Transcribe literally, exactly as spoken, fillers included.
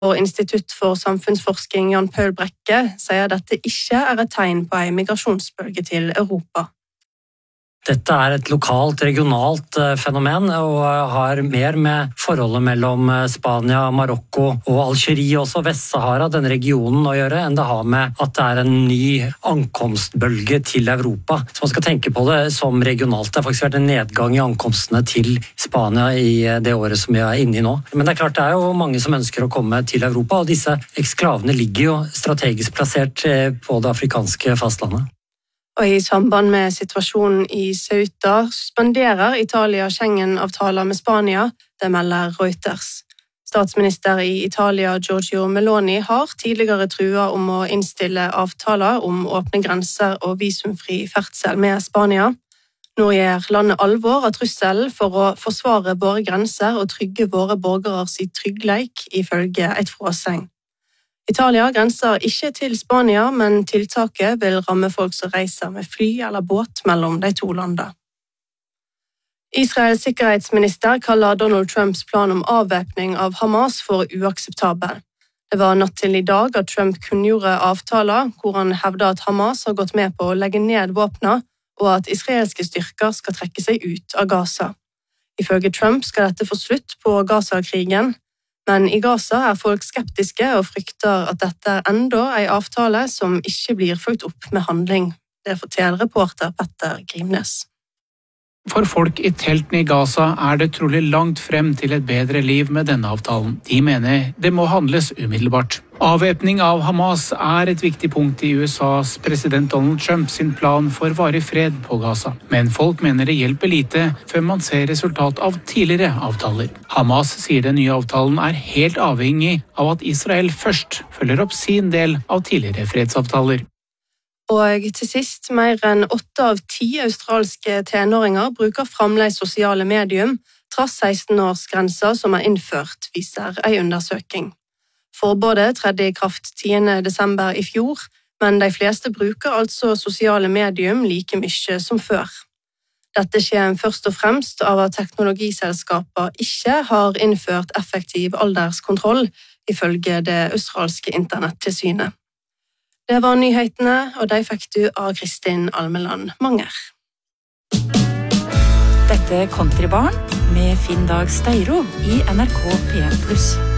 Og Institutt for samfunnsforskning Jan Paul Brekke sier dette ikke er et tegn på en migrasjonsbølge til Europa. Dette er et lokalt, regionalt fenomen og har mer med forholdet mellom Spania, Marokko og Algerie, også Vest-Sahara, den regionen å gjøre, enn det har med at det er en ny ankomstbølge til Europa. Så man skal tenke på det som regionalt. Det har faktisk vært en nedgang i ankomstene til Spania i det året som vi er inne i nå. Men det er klart det er jo mange som ønsker å komme til Europa, og disse eksklavene ligger jo strategisk plassert på det afrikanske fastlandet. Og i samband med situasjonen i Ceuta suspenderer Italia Schengen-avtaler med Spania, det melder Reuters. Statsminister i Italia Giorgia Meloni har tidligere trua om å innstille avtaler om åpne grenser og visumfri ferdsel med Spania. Nå gjør landet alvor av trusselen for å forsvare våre grenser og trygge våre borgere sitt tryggleik, ifølge et fråsegn. Italia grenser ikke til Spania, men tiltaket vil ramme folk som reiser med fly eller båt mellom de to landene. Israels sikkerhetsminister kaller Donald Trumps plan om avvæpning av Hamas for uakseptabel. Det var natt til i dag at Trump kunngjorde avtaler hvor han hevder at Hamas har gått med på å legge ned våpnene og at israelske styrker skal trekke seg ut av Gaza. Ifølge Trump skal dette få slutt på Gaza-krigen, men i Gaza er folk skeptiske og frykter at dette er enda en avtale som ikke blir fulgt opp med handling. Det forteller reporter Petter Grimnes. For folk i teltene i Gaza er det trolig langt frem til et bedre liv med denne avtalen. De mener det må handles umiddelbart. Avvæpning av Hamas er et viktig punkt i U S A's president Donald Trump sin plan for varig fred på Gaza. Men folk mener det hjelper lite før man ser resultat av tidligere avtaler. Hamas sier den nye avtalen er helt avhengig av at Israel først følger opp sin del av tidligere fredsavtaler. Og til sist, mer enn åtte av ti australske tenåringer bruker fremdeles sosiale medium, trass seksten-årsgrenser som er innført, viser en undersøking. Forbudet tredde i kraft tiende desember i fjor, men de fleste bruker altså sosiale medium like mye som før. Dette skjer først og fremst av at teknologiselskaper ikke har innført effektiv alderskontroll, ifølge det australske internettilsynet. Det var nyhetene, og de fikk du av Kristin Almeland Manger. Dette er Countrybarn med Finn Dag Steiro i N R K P en pluss.